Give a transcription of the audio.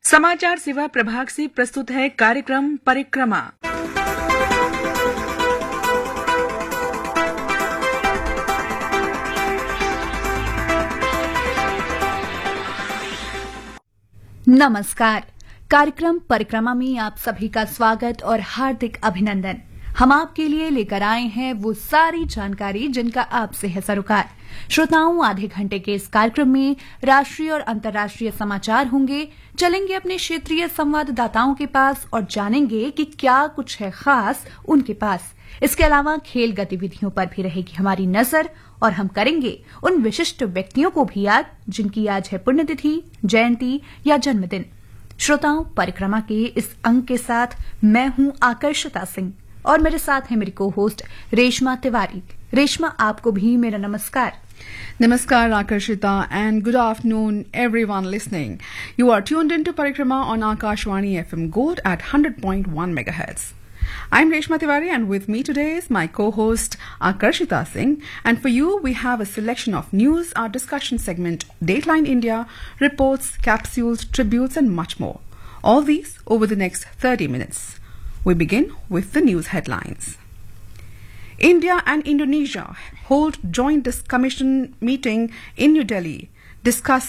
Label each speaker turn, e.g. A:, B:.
A: समाचार सेवा प्रभाग से प्रस्तुत है कार्यक्रम परिक्रमा।
B: नमस्कार। कार्यक्रम परिक्रमा में आप सभी का स्वागत और हार्दिक अभिनंदन। हम आपके लिए लेकर आए हैं वो सारी जानकारी जिनका आपसे है सरोकार। श्रोताओं, आधे घंटे के इस कार्यक्रम में राष्ट्रीय और अंतर्राष्ट्रीय समाचार होंगे। चलेंगे अपने क्षेत्रीय संवाददाताओं के पास और जानेंगे कि क्या कुछ है खास उनके पास। इसके अलावा खेल गतिविधियों पर भी रहेगी हमारी नजर और हम करेंगे उन विशिष्ट व्यक्तियों को भी याद जिनकी आज है पुण्यतिथि, जयंती या जन्मदिन। श्रोताओं, परिक्रमा के इस अंक के साथ मैं हूं आकर्षिता सिंह और मेरे साथ है मेरी को होस्ट रेशमा तिवारी। रेशमा, आपको भी मेरा नमस्कार।
C: Namaskar Akarshita and good afternoon everyone listening. You are tuned into Parikrama on Akashwani FM Gold at 100.1 MHz. I'm Reshma Tiwari and with me today is my co-host Akarshita Singh, and for you we have a selection of news, our discussion segment, Dateline India, reports, capsules, tributes and much more. All these over the next 30 minutes. We begin with the news headlines. India and Indonesia hold joint commission meeting in New Delhi, discuss